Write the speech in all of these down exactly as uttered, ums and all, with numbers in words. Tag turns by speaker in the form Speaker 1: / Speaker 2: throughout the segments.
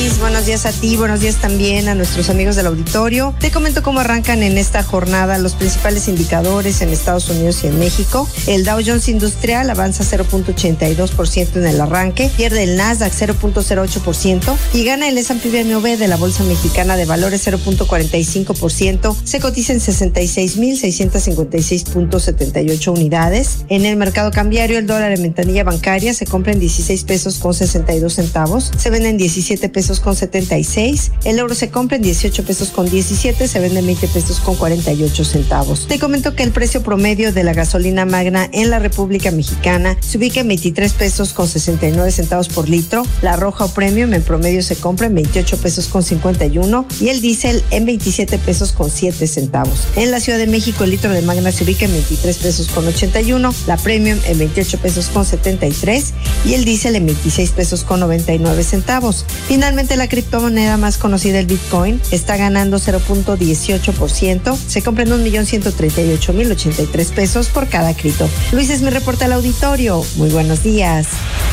Speaker 1: Luis, buenos días a ti, buenos días también a nuestros amigos del auditorio. Te comento cómo arrancan en esta jornada los principales indicadores en Estados Unidos y en México. El Dow Jones Industrial avanza cero punto ochenta y dos por ciento en el arranque, pierde el Nasdaq cero punto cero ocho por ciento y gana el S and P B M V de la Bolsa Mexicana de Valores cero punto cuarenta y cinco por ciento. Se cotiza en sesenta y seis mil seiscientos cincuenta y seis punto setenta y ocho unidades. En el mercado cambiario, el dólar en ventanilla bancaria se compra en dieciséis pesos con sesenta y dos centavos, se vende en diecisiete pesos con setenta y seis, el euro se compra en dieciocho pesos con diecisiete, se vende en veinte pesos con cuarenta y ocho centavos. Te comento que el precio promedio de la gasolina magna en la República Mexicana se ubica en veintitrés pesos con sesenta y nueve centavos por litro, la roja o premium en promedio se compra en veintiocho pesos con cincuenta y uno y el diésel en veintisiete pesos con siete centavos. En la Ciudad de México el litro de magna se ubica en veintitrés pesos con ochenta y uno, la premium en veintiocho pesos con setenta y tres y el diésel en veintiséis pesos con noventa y nueve centavos. Finalmente, la criptomoneda más conocida, el Bitcoin, está ganando cero punto dieciocho por ciento, se compra en un millón ciento treinta y ocho mil ochenta y tres pesos por cada cripto. Luis es mi reporte al auditorio. Muy buenos días.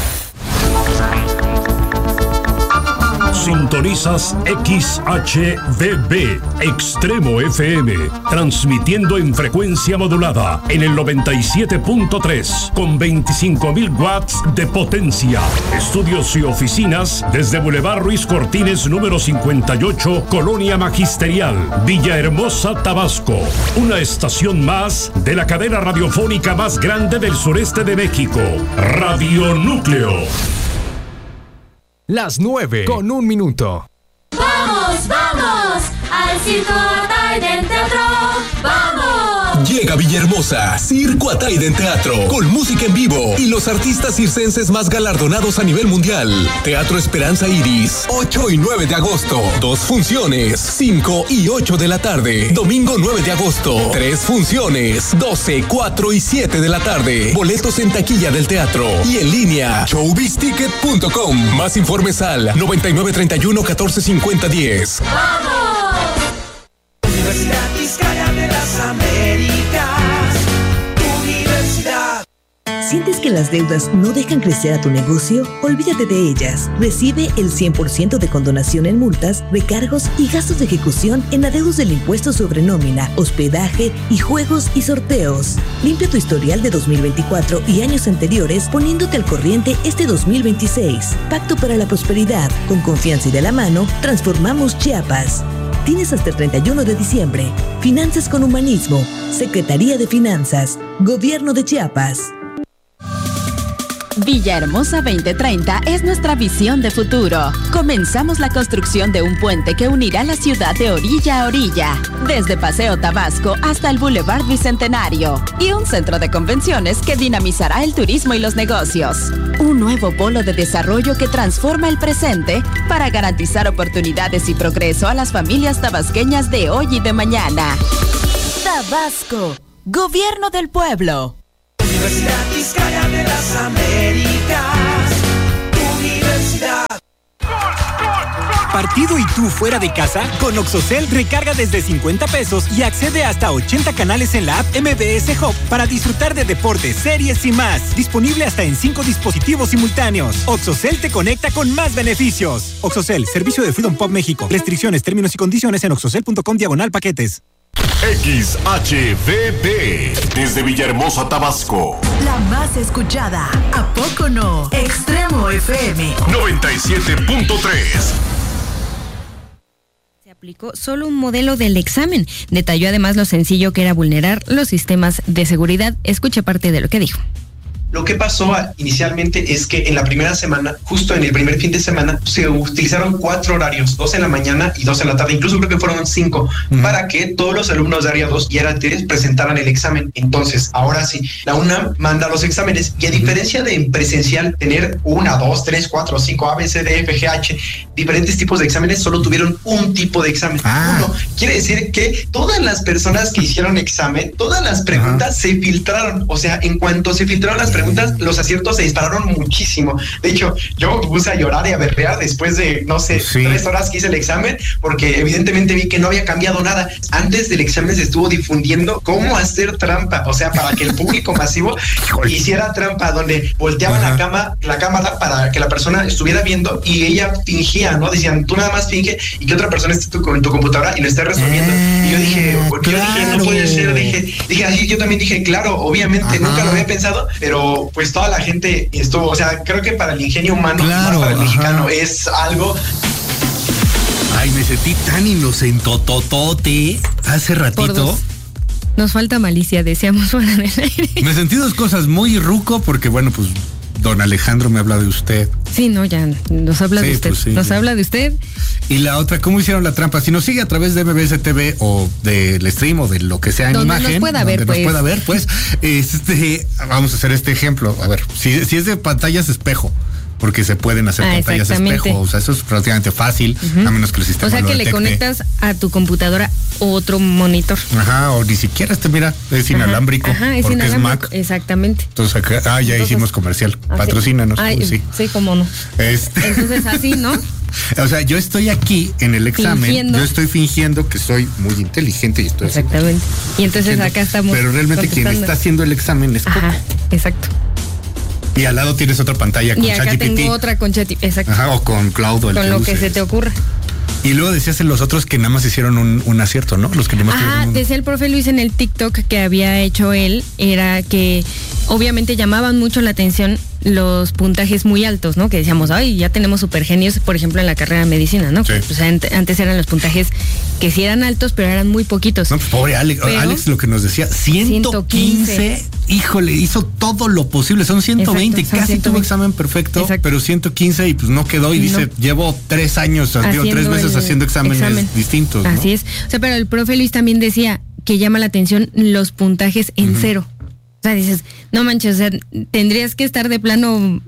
Speaker 2: Sintonizas X H V B, Extremo F M, transmitiendo en frecuencia modulada en el noventa y siete punto tres con veinticinco mil watts de potencia. Estudios y oficinas desde Boulevard Ruiz Cortines número cincuenta y ocho, Colonia Magisterial, Villahermosa, Tabasco. Una estación más de la cadena radiofónica más grande del sureste de México, Radio Núcleo.
Speaker 3: Las nueve con un minuto.
Speaker 4: ¡Vamos, vamos! ¡Al Circo Ataide Teatro! ¡Vamos!
Speaker 5: Llega Villahermosa, Circo Ataide Teatro, con música en vivo y los artistas circenses más galardonados a nivel mundial. Teatro Esperanza Iris, ocho y nueve de agosto. Dos funciones, cinco y ocho de la tarde. Domingo nueve de agosto, tres funciones, doce, cuatro y siete de la tarde. Boletos en taquilla del teatro y en línea, showbiz ticket punto com. Más informes al noventa y nueve treinta y uno catorce cincuenta diez.
Speaker 4: ¡Vamos!
Speaker 6: Universidad Vizcaya de las Américas, Universidad.
Speaker 7: ¿Sientes que las deudas no dejan crecer a tu negocio? Olvídate de ellas. Recibe el cien por ciento de condonación en multas, recargos y gastos de ejecución en adeudos del impuesto sobre nómina, hospedaje y juegos y sorteos. Limpia tu historial de dos mil veinticuatro y años anteriores poniéndote al corriente este dos mil veintiséis. Pacto para la prosperidad. Con confianza y de la mano, transformamos Chiapas. Tienes hasta el treinta y uno de diciembre. Finanzas con humanismo. Secretaría de Finanzas. Gobierno de Chiapas.
Speaker 8: Villahermosa veinte treinta es nuestra visión de futuro. Comenzamos la construcción de un puente que unirá la ciudad de orilla a orilla, desde Paseo Tabasco hasta el Boulevard Bicentenario, y un centro de convenciones que dinamizará el turismo y los negocios. Un nuevo polo de desarrollo que transforma el presente para garantizar oportunidades y progreso a las familias tabasqueñas de hoy y de mañana. Tabasco, Gobierno del Pueblo.
Speaker 6: Universidad Vizcaya de las Américas, Universidad.
Speaker 9: ¿Partido y tú fuera de casa? Con Oxocel recarga desde cincuenta pesos y accede hasta ochenta canales en la app M B S Hub para disfrutar de deportes, series y más. Disponible hasta en cinco dispositivos simultáneos. Oxocel te conecta con más beneficios. Oxocel, servicio de Freedom Pop México. Restricciones, términos y condiciones en oxocel punto com diagonal paquetes.
Speaker 2: X H V B, desde Villahermosa, Tabasco.
Speaker 10: La más escuchada, ¿a poco no? Extremo F M
Speaker 2: noventa y siete punto tres.
Speaker 11: Se aplicó solo un modelo del examen. Detalló además lo sencillo que era vulnerar los sistemas de seguridad. Escuche parte de lo que dijo.
Speaker 12: Lo que pasó inicialmente es que en la primera semana, justo en el primer fin de semana, se utilizaron cuatro horarios, dos en la mañana y dos en la tarde, incluso creo que fueron cinco, uh-huh. para que todos los alumnos de área dos y área tres presentaran el examen. Entonces, ahora sí, la UNAM manda los exámenes y a diferencia de en presencial tener una, dos, tres, cuatro, cinco, A, B, C, D, F, G, H, diferentes tipos de exámenes, solo tuvieron un tipo de examen. Ah. Uno, quiere decir que todas las personas que hicieron examen, todas las preguntas uh-huh. se filtraron. O sea, en cuanto se filtraron las preguntas, preguntas, los aciertos se dispararon muchísimo. De hecho, yo me puse a llorar y a berrear después de, no sé, sí. tres horas que hice el examen, porque evidentemente vi que no había cambiado nada. Antes del examen se estuvo difundiendo cómo hacer trampa, o sea, para que el público masivo hiciera trampa, donde volteaban la cama, la cámara para que la persona estuviera viendo y ella fingía, ¿no? Decían, tú nada más finge y que otra persona esté tu, en tu computadora y lo esté resolviendo. Eh, y yo dije, porque claro. yo dije, no puede ser, dije, dije así, yo también dije, claro, obviamente, Ajá. nunca lo había pensado, pero pues toda la gente estuvo, o sea, creo que para el ingenio humano,
Speaker 13: claro,
Speaker 12: más para el
Speaker 13: Ajá.
Speaker 12: mexicano, es algo.
Speaker 13: Ay, me sentí tan inocentototote hace ratito.
Speaker 11: Nos falta malicia, decíamos fuera del aire.
Speaker 13: Me sentí dos cosas, muy ruco, porque bueno, pues don Alejandro me habla de usted.
Speaker 11: Sí, no, ya nos habla sí, de usted. Pues sí, nos sí. habla de usted.
Speaker 13: Y la otra, ¿cómo hicieron la trampa? Si nos sigue a través de M B S T V o del stream o de lo que sea en
Speaker 11: donde
Speaker 13: imagen,
Speaker 11: nos pueda
Speaker 13: donde
Speaker 11: ver,
Speaker 13: nos
Speaker 11: pues.
Speaker 13: pueda ver, pues, este, vamos a hacer este ejemplo. A ver, si, si es de pantallas espejo, porque se pueden hacer ah, pantallas espejo, o sea, eso es relativamente fácil, uh-huh. a menos que el sistema
Speaker 11: o sea,
Speaker 13: lo
Speaker 11: que
Speaker 13: detecte.
Speaker 11: Le conectas a tu computadora otro monitor.
Speaker 13: Ajá, o ni siquiera este, mira, es ajá, inalámbrico,
Speaker 11: ajá, es
Speaker 13: porque
Speaker 11: inalámbrico,
Speaker 13: es Mac.
Speaker 11: Exactamente.
Speaker 13: Entonces acá, ah, ya Entonces, hicimos comercial, así, patrocínanos.
Speaker 11: Ay,
Speaker 13: pues, sí.
Speaker 11: sí, cómo no.
Speaker 13: Este.
Speaker 11: Entonces así, ¿no?
Speaker 13: O sea, yo estoy aquí en el examen, fingiendo. yo estoy fingiendo que soy muy inteligente y estoy
Speaker 11: exactamente. Y entonces acá estamos.
Speaker 13: Pero realmente quien está haciendo el examen es Coco.
Speaker 11: Ajá, exacto.
Speaker 13: Y al lado tienes otra pantalla con
Speaker 11: ChatGPT. Y acá
Speaker 13: ChatGPT.
Speaker 11: tengo otra con ChatGPT, exacto.
Speaker 13: Ajá, o con Cloud o el
Speaker 11: Con
Speaker 13: que
Speaker 11: lo
Speaker 13: uses.
Speaker 11: que se te ocurra.
Speaker 13: Y luego decías en los otros que nada más hicieron un, un acierto, ¿no? Los que nada más
Speaker 11: Ah,
Speaker 13: un...
Speaker 11: decía el profe Luis en el TikTok que había hecho él, era que obviamente llamaban mucho la atención los puntajes muy altos, ¿no? Que decíamos, ay, ya tenemos super genios, por ejemplo, en la carrera de medicina, ¿no? Sí. Pues antes eran los puntajes que sí eran altos, pero eran muy poquitos.
Speaker 13: No, pues pobre Alex, pero Alex lo que nos decía, ciento quince, ciento quince, híjole, hizo todo lo posible, son ciento veinte, exacto, son casi ciento veinte. Tuvo examen perfecto, exacto. Pero ciento quince y pues no quedó y no. Dice, llevo tres años, digo, tres veces haciendo exámenes examen. distintos, ¿no?
Speaker 11: Así es, o sea, pero el profe Luis también decía que llama la atención los puntajes en uh-huh. cero. O sea, dices, no manches, o sea, tendrías que estar de plano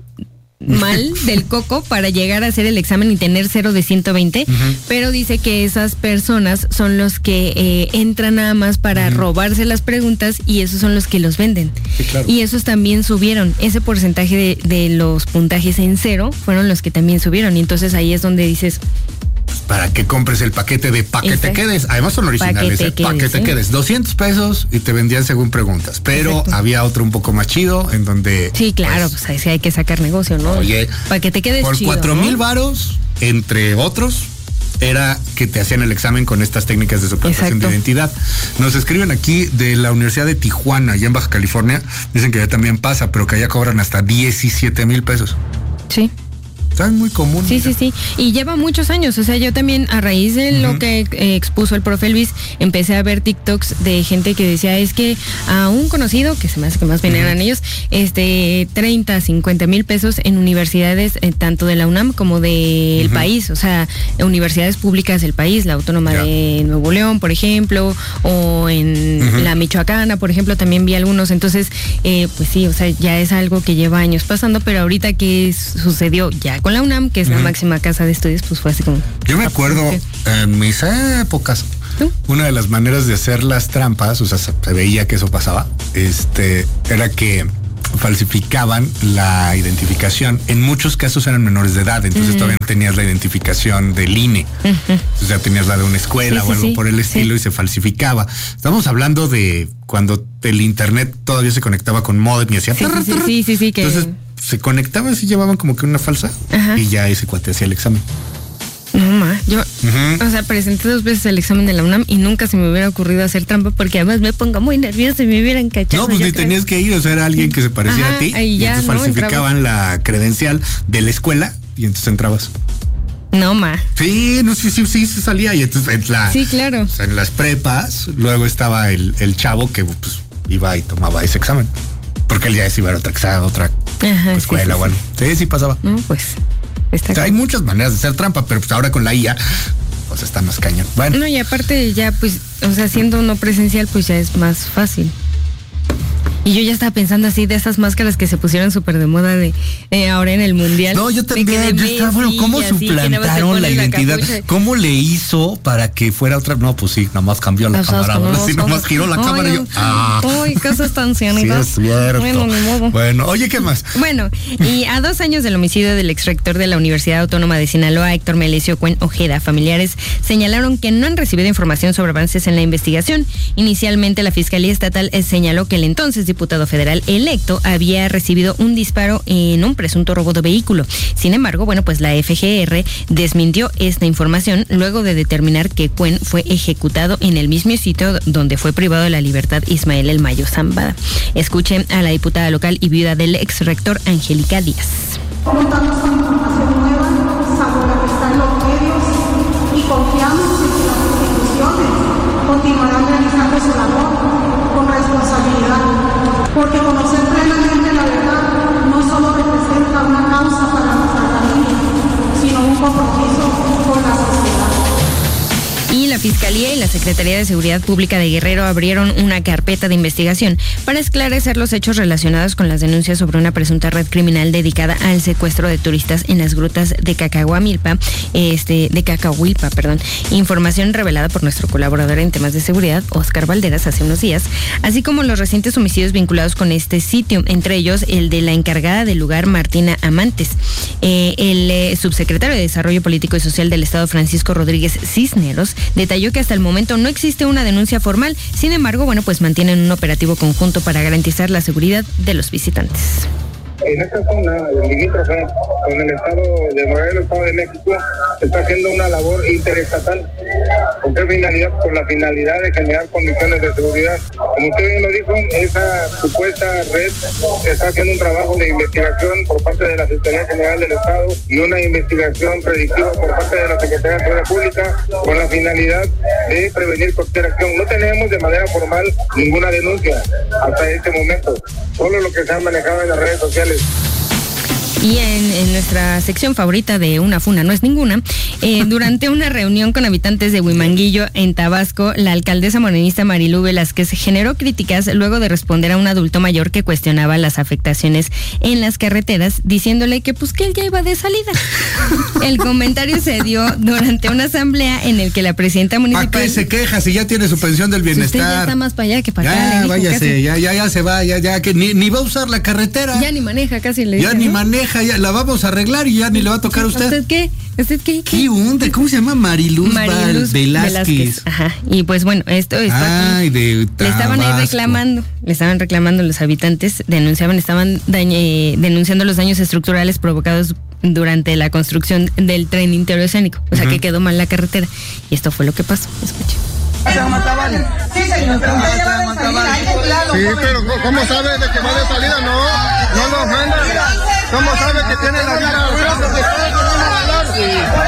Speaker 11: mal del coco para llegar a hacer el examen y tener cero de ciento veinte, uh-huh. pero dice que esas personas son los que eh, entran nada más para uh-huh. robarse las preguntas y esos son los que los venden.
Speaker 13: Sí, claro.
Speaker 11: Y esos también subieron, ese porcentaje de, de los puntajes en cero fueron los que también subieron y entonces ahí es donde dices...
Speaker 13: Para que compres el paquete de pa' que te quedes. Además son originales, ¿eh? Pa' que te quedes. doscientos pesos y te vendían según preguntas. Pero exacto. había otro un poco más chido en donde...
Speaker 11: Sí, claro, pues, pues ahí sí hay que sacar negocio, ¿no?
Speaker 13: Oye,
Speaker 11: para que te quedes
Speaker 13: por
Speaker 11: chido,
Speaker 13: cuatro mil
Speaker 11: ¿no?
Speaker 13: varos, entre otros, era que te hacían el examen con estas técnicas de suplantación de identidad. Nos escriben aquí de la Universidad de Tijuana, allá en Baja California. Dicen que ya también pasa, pero que allá cobran hasta diecisiete mil pesos.
Speaker 11: Sí.
Speaker 13: Es muy común.
Speaker 11: Sí, mira. sí, sí. Y lleva muchos años. O sea, yo también, a raíz de uh-huh. lo que eh, expuso el profe Luis, empecé a ver TikToks de gente que decía, es que a un conocido, que se me hace que más bien uh-huh. eran ellos, este, treinta, cincuenta mil pesos en universidades, eh, tanto de la UNAM como del uh-huh. país. O sea, universidades públicas del país, la Autónoma yeah. de Nuevo León, por ejemplo, o en uh-huh. la Michoacana, por ejemplo, también vi algunos. Entonces, eh, pues sí, o sea, ya es algo que lleva años pasando, pero ahorita que sucedió ya con la UNAM, que es uh-huh. la máxima casa de estudios, pues fue así como...
Speaker 13: Yo me acuerdo en mis épocas, ¿tú? Una de las maneras de hacer las trampas, o sea, se veía que eso pasaba, este, era que falsificaban la identificación. En muchos casos eran menores de edad, entonces uh-huh. todavía no tenías la identificación del I N E. Uh-huh. O sea, tenías la de una escuela sí, o sí, algo sí, por el estilo sí. y se falsificaba. Estamos hablando de cuando el internet todavía se conectaba con modem y hacía...
Speaker 11: Sí, sí, sí, sí, sí, sí, que...
Speaker 13: Entonces se conectaban, y llevaban como que una falsa uh-huh. y ya ese cuate hacía el examen.
Speaker 11: No, ma, yo, uh-huh. o sea, presenté dos veces el examen de la UNAM y nunca se me hubiera ocurrido hacer trampa porque además me pongo muy nerviosa y me hubieran cachado.
Speaker 13: No, pues ni
Speaker 11: creo.
Speaker 13: tenías que ir, o sea, era alguien que se parecía
Speaker 11: Ajá,
Speaker 13: a ti
Speaker 11: y,
Speaker 13: y
Speaker 11: ya,
Speaker 13: entonces
Speaker 11: no,
Speaker 13: falsificaban
Speaker 11: entraba.
Speaker 13: La credencial de la escuela y entonces entrabas.
Speaker 11: No, ma.
Speaker 13: Sí, no, sí, sí, sí, se salía y entonces en la,
Speaker 11: sí, claro.
Speaker 13: O sea, en las prepas, luego estaba el, el chavo que pues iba y tomaba ese examen. Porque él ya se iba a otra examen, otra Ajá, escuela, sí, sí, bueno. Sí. sí, sí pasaba.
Speaker 11: No, pues. Está
Speaker 13: o sea, hay muchas maneras de hacer trampa, pero pues ahora con la I A, pues está más cañón. Bueno.
Speaker 11: No, y aparte ya, pues, o sea, siendo no presencial, pues ya es más fácil. Y yo ya estaba pensando así de esas máscaras que se pusieron súper de moda de eh, ahora en el mundial.
Speaker 13: No, yo también, yo estaba, bueno, ¿cómo suplantaron la identidad? La ¿Cómo le hizo para que fuera otra? No, pues sí, nada más cambió la cámara. Ahora sí, nada más giró la
Speaker 11: ay,
Speaker 13: cámara y yo.
Speaker 11: Ah. Uy, cosas tan cianitas.
Speaker 13: Sí, es cierto.
Speaker 11: Bueno, ni modo.
Speaker 13: Bueno, oye, ¿qué más?
Speaker 11: Bueno, y a dos años del homicidio del exrector de la Universidad Autónoma de Sinaloa, Héctor Melesio Cuen Ojeda, familiares señalaron que no han recibido información sobre avances en la investigación. Inicialmente, la Fiscalía Estatal señaló que el entonces diputado federal electo había recibido un disparo en un presunto robo de vehículo. Sin embargo, bueno, pues la F G R desmintió esta información luego de determinar que Cuen fue ejecutado en el mismo sitio donde fue privado de la libertad Ismael El Mayo Zambada. Escuchen a la diputada local y viuda del ex rector Angélica Díaz.
Speaker 14: Contamos con información nueva, sobre la que está en los medios y confiamos en que las instituciones continuarán realizando su labor con responsabilidad, porque conocer plenamente la verdad no solo representa una causa para nuestra familia, sino un compromiso con la sociedad.
Speaker 11: Y la Fiscalía y la Secretaría de Seguridad Pública de Guerrero abrieron una carpeta de investigación para esclarecer los hechos relacionados con las denuncias sobre una presunta red criminal dedicada al secuestro de turistas en las grutas de Cacahuamilpa, este, de Cacahuilpa, perdón. Información revelada por nuestro colaborador en temas de seguridad, Oscar Valderas, hace unos días, así como los recientes homicidios vinculados con este sitio, entre ellos el de la encargada del lugar, Martina Amantes. Eh, el eh, subsecretario de Desarrollo Político y Social del Estado, Francisco Rodríguez Cisneros, detalló que hasta el momento no existe una denuncia formal. Sin embargo, bueno, pues mantienen un operativo conjunto para garantizar la seguridad de los visitantes.
Speaker 15: En esta zona limítrofe con el estado de Morelos, Estado de México, se está haciendo una labor interestatal. ¿Con qué finalidad? Con la finalidad de generar condiciones de seguridad. Como usted bien lo dijo, esa supuesta red está haciendo un trabajo de investigación por parte de la Secretaría General del Estado y una investigación predictiva por parte de la Secretaría de Seguridad Pública con la finalidad de prevenir cualquier acción. No tenemos de manera formal ninguna denuncia hasta este momento, solo lo que se ha manejado en las redes sociales.
Speaker 11: Y en, en nuestra sección favorita de Una Funa No Es Ninguna, eh, durante una reunión con habitantes de Huimanguillo, en Tabasco, la alcaldesa morenista Marilú Velázquez generó críticas luego de responder a un adulto mayor que cuestionaba las afectaciones en las carreteras, diciéndole que pues que él ya iba de salida. El comentario se dio durante una asamblea en el que la presidenta municipal...
Speaker 13: ¿Para qué se queja si ya tiene su pensión del bienestar?
Speaker 11: Si usted ya está más para allá que para acá.
Speaker 13: Ya, váyase, ya, ya, ya se va, ya, ya, que ni, ni va a usar la carretera.
Speaker 11: Ya ni maneja, casi le
Speaker 13: Ya
Speaker 11: dice,
Speaker 13: ni
Speaker 11: ¿no?
Speaker 13: maneja. Ya la vamos a arreglar y ya ni le va a tocar a usted.
Speaker 11: ¿Usted qué? ¿Usted qué? ¿Qué,
Speaker 13: ¿Qué onda? ¿Cómo se llama? Mariluz, Mariluz Velázquez. Velázquez.
Speaker 11: Ajá. Y pues bueno, esto está
Speaker 13: Ay,
Speaker 11: aquí.
Speaker 13: De
Speaker 11: le estaban ahí reclamando, le estaban reclamando los habitantes, denunciaban, estaban dañe, denunciando los daños estructurales provocados durante la construcción del tren interoceánico. O sea, uh-huh. que quedó mal la carretera. Y esto fue lo que pasó. Escuchen.
Speaker 14: Sí, señor, pero usted ya va de salida, ahí de plano.
Speaker 16: Sí, pero ¿cómo sabe de que va de salida? No, no lo ofenda. ¿Cómo sabe que tiene la vida?
Speaker 14: Por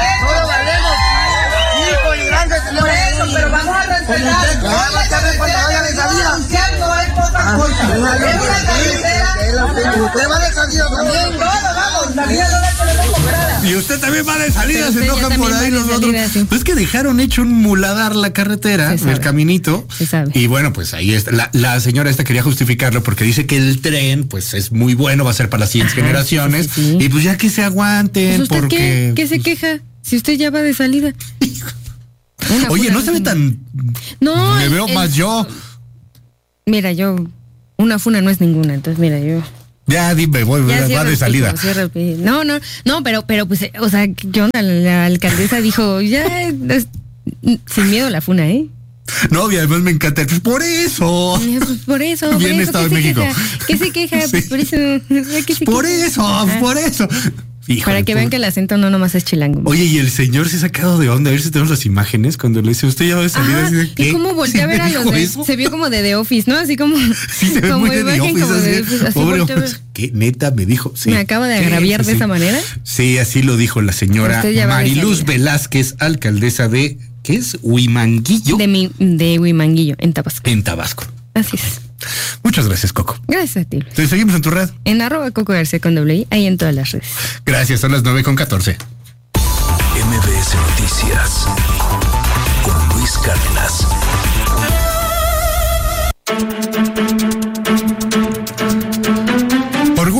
Speaker 14: eso, pero vamos a respetar. Cuando vaya de salida. Denunciando es otra cosa. Es una carretera.
Speaker 16: Usted va de salida también.
Speaker 14: Todos vamos, la vida no la podemos comprar.
Speaker 13: Y usted también va de salida, se enojan por ahí nosotros. Sí. Pues es que dejaron hecho un muladar la carretera, el caminito. Y bueno, pues ahí está. La, la señora esta quería justificarlo porque dice que el tren, pues es muy bueno, va a ser para las siguientes Ajá, generaciones. Sí, sí, sí. Y pues ya que se aguanten,
Speaker 11: pues usted
Speaker 13: porque.
Speaker 11: ¿Qué, ¿Qué se queja? Si usted ya va de salida.
Speaker 13: Una Oye, no se ve tan.
Speaker 11: No.
Speaker 13: Me veo
Speaker 11: el,
Speaker 13: más yo.
Speaker 11: Mira, yo. Una funa no es ninguna, entonces mira, yo.
Speaker 13: Ya dime, voy, ya va de salida.
Speaker 11: Pico, no, no, no, pero, pero pues, o sea, ¿qué onda? La alcaldesa dijo, ya, es, sin miedo la funa, ¿eh?
Speaker 13: No, y además me encanta, pues por eso.
Speaker 11: Pues por eso.
Speaker 13: Bien
Speaker 11: por eso,
Speaker 13: Estado de México.
Speaker 11: Queja? ¿Qué se queja? Sí. Pues por eso. ¿Qué se
Speaker 13: por
Speaker 11: queja?
Speaker 13: eso, ah. por eso.
Speaker 11: Híjole, para que por... vean que el acento no nomás es chilango.
Speaker 13: Oye, y el señor se ha sacado de onda. A ver si tenemos las imágenes cuando le dice, usted ya va de salida.
Speaker 11: Ajá,
Speaker 13: de,
Speaker 11: ¿y cómo volteé a ver a los de, se vio como de The Office, ¿no? Así como.
Speaker 13: Sí, se ve
Speaker 11: como
Speaker 13: muy de The Office.
Speaker 11: Como
Speaker 13: así,
Speaker 11: de Office, así
Speaker 13: pobre, ¿qué neta me dijo? Sí.
Speaker 11: Me acaba de agraviar sí, de sí. esa manera.
Speaker 13: Sí, así lo dijo la señora Mariluz Velázquez, alcaldesa de, ¿qué es? Huimanguillo.
Speaker 11: De, mi, de Huimanguillo, en Tabasco.
Speaker 13: En Tabasco.
Speaker 11: Así es.
Speaker 13: Muchas gracias, Coco.
Speaker 11: Gracias a ti.
Speaker 13: Te seguimos en tu red.
Speaker 11: En arroba Coco García con doble I, ahí en todas las redes.
Speaker 13: Gracias, son las nueve con catorce.
Speaker 2: M B S Noticias con Luis Cárdenas.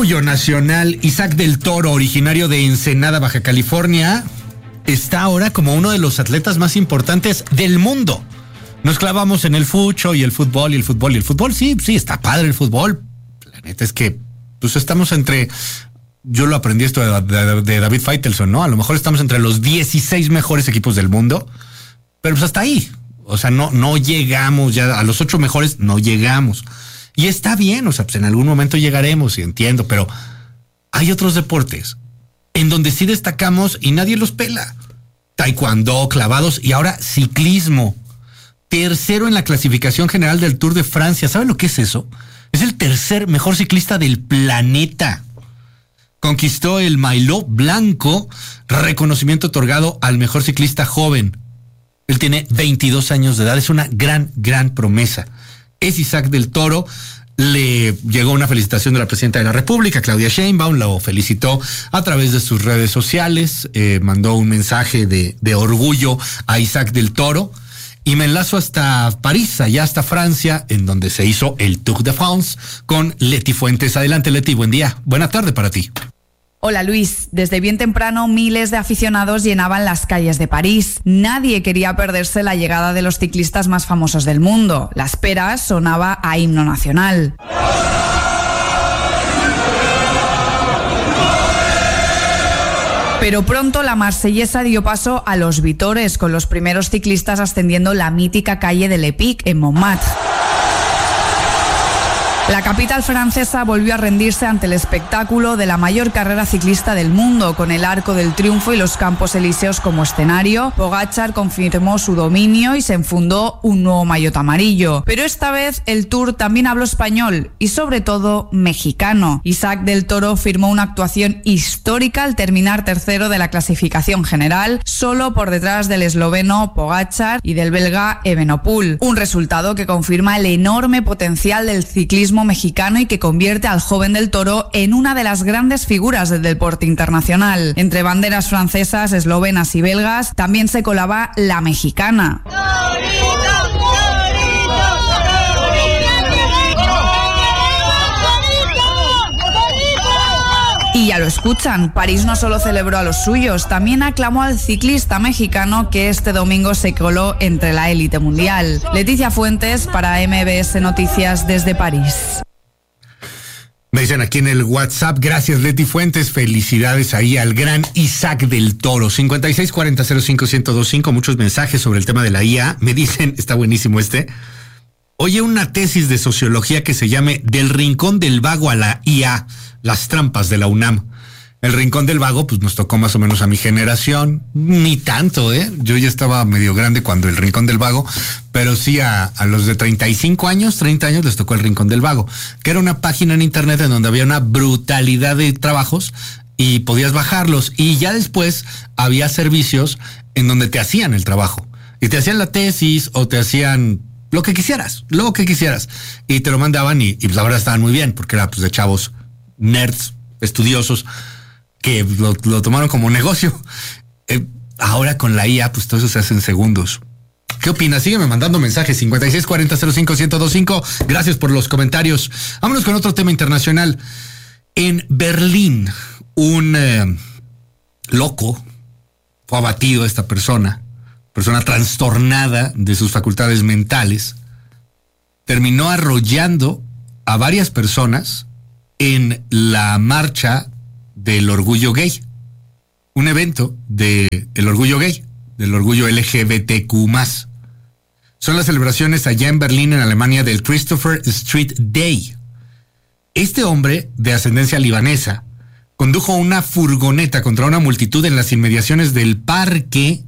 Speaker 13: orgullo nacional. Isaac del Toro, originario de Ensenada, Baja California, está ahora como uno de los atletas más importantes del mundo. Nos clavamos en el fucho y el fútbol y el fútbol y el fútbol. Sí, sí, está padre el fútbol. La neta es que pues estamos entre... Yo lo aprendí esto de, de, de David Faitelson, ¿no? A lo mejor estamos entre los dieciséis mejores equipos del mundo, pero pues hasta ahí. O sea, no, no llegamos ya a los ocho mejores, no llegamos. Y está bien, o sea, pues en algún momento llegaremos y entiendo, pero hay otros deportes en donde sí destacamos y nadie los pela. Taekwondo, clavados y ahora ciclismo. Tercero en la clasificación general del Tour de Francia. ¿Saben lo que es eso? Es el tercer mejor ciclista del planeta. Conquistó el Maillot Blanco, reconocimiento otorgado al mejor ciclista joven. Él tiene veintidós años de edad, es una gran, gran promesa. Es Isaac del Toro. Le llegó una felicitación de la presidenta de la República, Claudia Sheinbaum, lo felicitó a través de sus redes sociales, eh, mandó un mensaje de, de orgullo a Isaac del Toro. Y me enlazo hasta París, allá hasta Francia, en donde se hizo el Tour de France con Leti Fuentes. Adelante, Leti, buen día. Buena tarde para ti.
Speaker 17: Hola Luis, desde bien temprano miles de aficionados llenaban las calles de París. Nadie quería perderse la llegada de los ciclistas más famosos del mundo. La espera sonaba a himno nacional. Pero pronto la marsellesa dio paso a los vítores, con los primeros ciclistas ascendiendo la mítica calle de l'Epic en Montmartre. La capital francesa volvió a rendirse ante el espectáculo de la mayor carrera ciclista del mundo, con el Arco del Triunfo y los Campos Elíseos como escenario. Pogačar confirmó su dominio y se enfundó un nuevo maillot amarillo. Pero esta vez el Tour también habló español y sobre todo mexicano. Isaac del Toro firmó una actuación histórica al terminar tercero de la clasificación general, solo por detrás del esloveno Pogačar y del belga Evenepoel. Un resultado que confirma el enorme potencial del ciclismo mexicano y que convierte al joven del Toro en una de las grandes figuras del deporte internacional. Entre banderas francesas, eslovenas y belgas también se colaba la mexicana. Y ya lo escuchan, París no solo celebró a los suyos, también aclamó al ciclista mexicano que este domingo se coló entre la élite mundial. Leticia Fuentes para M B S Noticias desde París.
Speaker 13: Me dicen aquí en el WhatsApp, gracias Leti Fuentes, felicidades ahí al gran Isaac del Toro. cincuenta y seis cuarenta cero cinco ciento veinticinco, muchos mensajes sobre el tema de la I A. Me dicen, está buenísimo este. Oye, una tesis de sociología que se llame Del Rincón del Vago a la I A, las trampas de la UNAM. El Rincón del Vago, pues nos tocó más o menos a mi generación, ni tanto, ¿eh? Yo ya estaba medio grande cuando el Rincón del Vago, pero sí a, a los de treinta y cinco años, treinta años les tocó el Rincón del Vago, que era una página en internet en donde había una brutalidad de trabajos y podías bajarlos, y ya después había servicios en donde te hacían el trabajo, y te hacían la tesis o te hacían lo que quisieras, lo que quisieras, y te lo mandaban y, y pues la verdad estaban muy bien, porque era pues de chavos nerds, estudiosos, que lo, lo tomaron como negocio. Eh, ahora con la I A, pues todo eso se hace en segundos. ¿Qué opinas? Sígueme mandando mensajes, cincuenta y seis cuarenta cero cinco ciento veinticinco. Gracias por los comentarios. Vámonos con otro tema internacional. En Berlín, un eh, loco fue abatido, esta persona, persona trastornada de sus facultades mentales, terminó arrollando a varias personas en la marcha del orgullo gay, un evento del orgullo gay, del orgullo L G B T Q más. Son las celebraciones allá en Berlín, en Alemania, del Christopher Street Day. Este hombre, de ascendencia libanesa, condujo una furgoneta contra una multitud en las inmediaciones del Parque